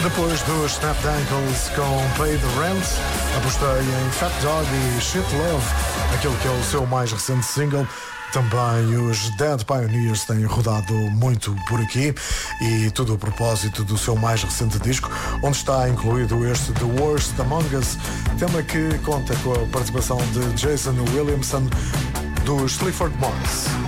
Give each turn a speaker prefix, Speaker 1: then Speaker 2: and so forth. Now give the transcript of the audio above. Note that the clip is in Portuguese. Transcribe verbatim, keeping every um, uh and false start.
Speaker 1: Depois dos Snapdankles com Pay the Rent, apostei em Fat Dog e Shit Love, aquele que é o seu mais recente single. Também os Dead Pioneers têm rodado muito por aqui, e tudo a propósito do seu mais recente disco, onde está incluído este The Worst Among Us, tema que conta com a participação de Jason Williamson dos Sleaford Mods.